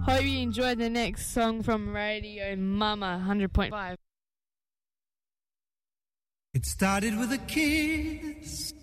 Hope you enjoyed the next song from Radio Mama 100.5. It started with a kiss,